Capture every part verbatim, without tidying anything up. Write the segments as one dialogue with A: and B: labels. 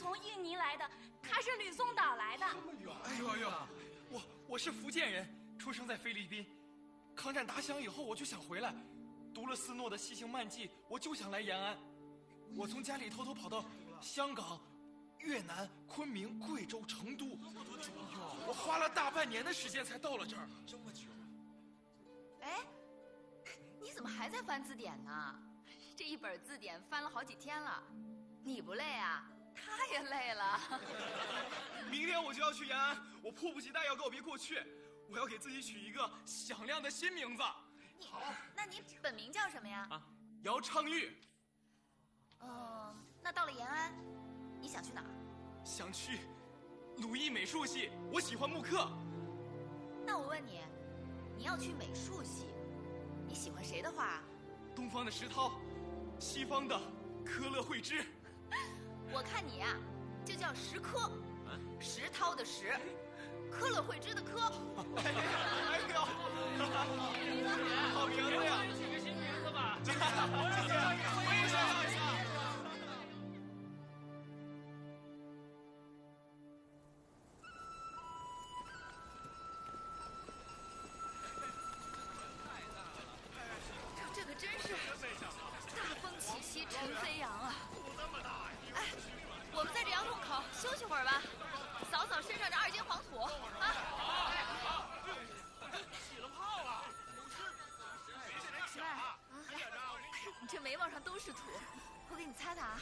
A: 从印尼来的，他是吕宋岛来的。
B: 这么远？哎呦哎呦，我我是福建人，出生在菲律宾。抗战打响以后，我就想回来，读了斯诺的《西行漫记》，我就想来延安。我从家里偷偷跑到香港、越南、昆明、贵州、成都，我花了大半年的时间才到了这儿。
C: 这么久？
D: 哎，你怎么还在翻字典呢？这一本字典翻了好几天了，你不累啊？他也累了。
B: 明天我就要去延安，我迫不及待要告别过去，我要给自己取一个响亮的新名字。
D: 好，那你本名叫什么呀？
B: 啊，姚昌钰。
D: 嗯，那到了延安，你想去哪儿？
B: 想去鲁艺美术系，我喜欢木刻。
D: 那我问你，你要去美术系，你喜欢谁的画？
B: 东方的石涛，西方的科勒惠芝。
D: 我看你呀、啊，就叫石科，石涛的石，科勒惠芝的科。
B: 哎呦，好名字呀！
E: 取个新名字吧。
B: 谢谢，我也想要一下。
D: 这可真是大风起兮尘飞扬啊！哎，我们在这窑洞口休息会儿吧，扫扫身上这二阶黄土啊！
E: 起了泡了，
D: 媳妇儿啊，来，你这眉毛上都是土，我给你擦擦啊。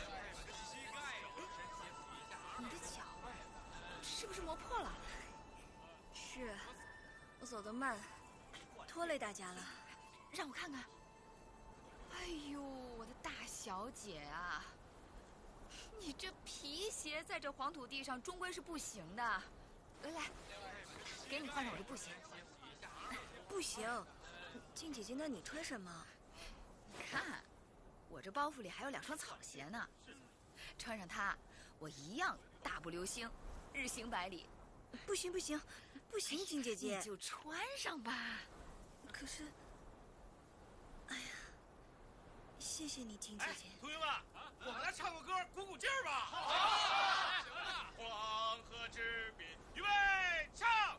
D: 你的脚是不是磨破了？
A: 是，我走得慢，拖累大家了。
D: 让我看看。哎呦，我的大小姐啊，你这皮鞋在这黄土地上终归是不行的。来来，给你换上我的布鞋。
A: 不行，静姐姐，那你穿什么？
D: 你看，我这包袱里还有两双草鞋呢，穿上它，我一样大步流星，日行百里。
A: 不行不行不行，静姐姐，
D: 你就穿上吧。
A: 可是，哎呀，谢谢你，静姐姐。
E: 同学们，我们来唱个歌，鼓鼓劲儿吧。好，黄河之滨，预备，唱。